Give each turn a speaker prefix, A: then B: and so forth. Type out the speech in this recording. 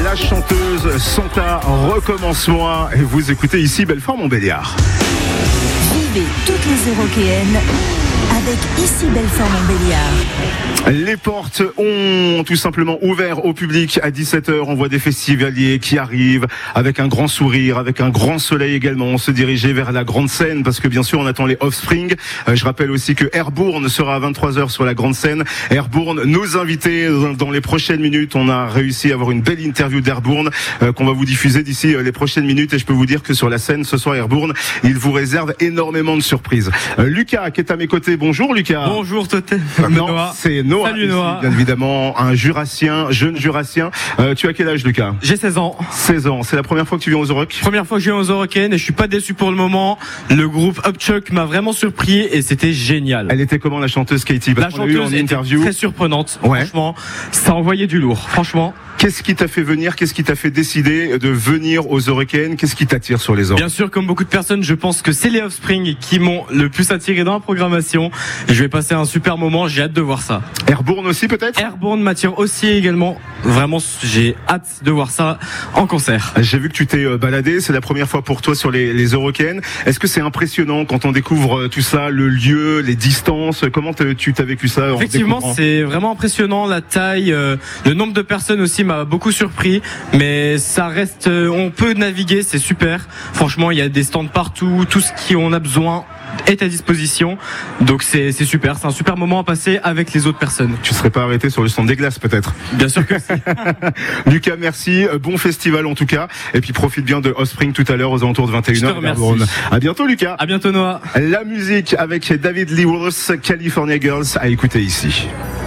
A: la chanteuse Santa Recommence-moi. Et vous écoutez ici Belfort Montbéliard.
B: Vivez toutes les Eurokéennes avec ici Belfort Montbéliard.
A: Les portes ont tout simplement ouvert au public à 17h. On voit des festivaliers qui arrivent avec un grand sourire, avec un grand soleil également. On se dirigeait vers la grande scène parce que bien sûr on attend les Offspring. Je rappelle aussi que Airbourne sera à 23h sur la grande scène. Airbourne, nos invités dans les prochaines minutes. On a réussi à avoir une belle interview d'Airbourne qu'on va vous diffuser d'ici les prochaines minutes. Et je peux vous dire que sur la scène ce soir Airbourne, il vous réserve énormément de surprises. Lucas qui est à mes côtés. Bonjour Lucas.
C: Bonjour Totem.
A: Noah. C'est Noah.
C: Salut Noah.
A: Bien évidemment, un jurassien, jeune jurassien. Tu as quel âge Lucas ?
C: J'ai 16 ans.
A: 16 ans. C'est la première fois que tu viens aux Euroc ?
C: Première fois que je viens aux Eurokéennes et je suis pas déçu pour le moment. Le groupe Upchuck m'a vraiment surpris et c'était génial.
A: Elle était comment la chanteuse Katie ?
C: La chanteuse était très surprenante. Ouais. Franchement, ça envoyait du lourd. Franchement.
A: Qu'est-ce qui t'a fait venir ? Qu'est-ce qui t'a fait décider de venir aux Eurokéennes ? Qu'est-ce qui t'attire sur les Euroc ?
C: Bien sûr, comme beaucoup de personnes, je pense que c'est les Offspring qui m'ont le plus attiré dans la programmation. Je vais passer un super moment, j'ai hâte de voir ça.
A: Airbourne aussi peut-être ?
C: Airbourne m'attire aussi également. Vraiment, j'ai hâte de voir ça en concert.
A: J'ai vu que tu t'es baladé, c'est la première fois pour toi sur les Eurokéennes. Est-ce que c'est impressionnant quand on découvre tout ça, le lieu, les distances ? Comment tu t'as vécu ça ?
C: Effectivement, c'est vraiment impressionnant, la taille, le nombre de personnes aussi m'a beaucoup surpris, mais ça reste, on peut naviguer, c'est super. Franchement, il y a des stands partout, tout ce qu'on a besoin est à disposition, donc c'est super, c'est un super moment à passer avec les autres personnes.
A: Tu serais pas arrêté sur le stand des glaces peut-être ?
C: Bien sûr que si.
A: Lucas, merci, bon festival en tout cas, et puis profite bien de Offspring tout à l'heure aux alentours de 21h.
C: Je te remercie.
A: À bientôt Lucas.
C: À bientôt Noah.
A: La musique avec David Lee Roth, California Girls, à écouter ici.